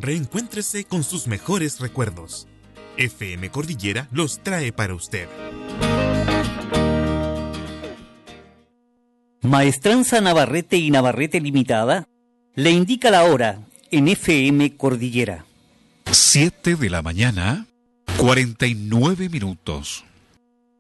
Reencuéntrese con sus mejores recuerdos. FM Cordillera los trae para usted. Maestranza Navarrete y Navarrete Limitada le indica la hora en FM Cordillera. 7 de la mañana, 49 minutos.